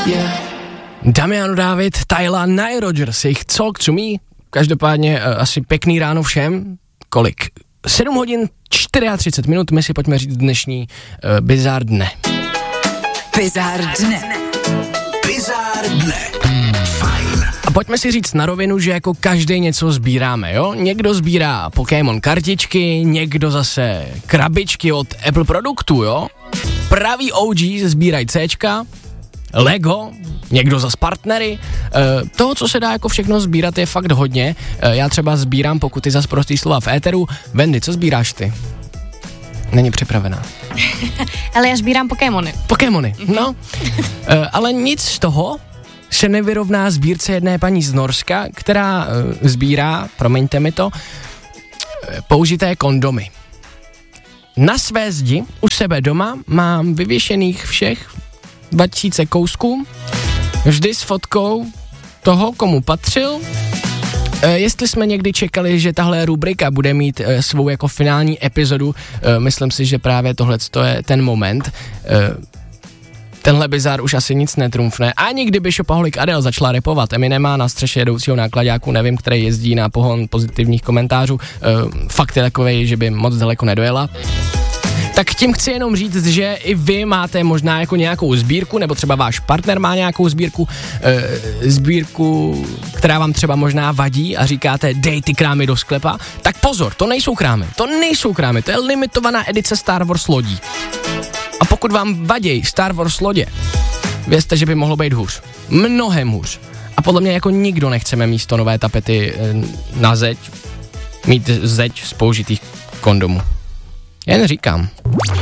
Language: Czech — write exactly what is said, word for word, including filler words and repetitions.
Yeah. Damian David, Tyla, Nile Rodgers, jejich Talk to Me, každopádně uh, asi pěkný ráno všem, kolik? sedm hodin třicet čtyři minut, my si pojďme říct dnešní uh, bizár dne. Bizár dne. Bizár dne. Fajn. A pojďme si říct na rovinu, že jako každý něco sbíráme, jo? Někdo sbírá Pokémon kartičky, někdo zase krabičky od Apple produktů, jo? Pravý O G sbírají Cčka, Lego, někdo zas partnery, e, toho, co se dá jako všechno sbírat, je fakt hodně. E, já třeba sbírám, pokud ty zas prostý slova v éteru. Wendy, co sbíráš ty? Není připravená. Ale já sbírám Pokémony. Pokémony, no. e, ale nic z toho se nevyrovná sbírce jedné paní z Norska, která e, sbírá, promiňte mi to, e, použité kondomy. Na své zdi u sebe doma mám vyvěšených všech dva tisíce kousků, vždy s fotkou toho, komu patřil. E, jestli jsme někdy čekali, že tahle rubrika bude mít e, svou jako finální epizodu, e, myslím si, že právě tohle je ten moment. E, tenhle bizár už asi nic netrumfne. Ani kdyby Shopaholic Adele začala rapovat, Eminema na střeše jedoucího nákladáku, nevím, který jezdí na pohon pozitivních komentářů, e, fakt je takovej, že by moc daleko nedojela. Tak tím chci jenom říct, že i vy máte možná jako nějakou sbírku, nebo třeba váš partner má nějakou sbírku, e, sbírku, která vám třeba možná vadí a říkáte, dej ty krámy do sklepa. Tak pozor, to nejsou krámy, to nejsou krámy, to je limitovaná edice Star Wars lodí. A pokud vám vadí Star Wars lodě, vězte, že by mohlo být hůř. Mnohem hůř. A podle mě jako nikdo nechceme místo nové tapety e, na zeď, mít zeď z použitých kondomů. Jen říkám.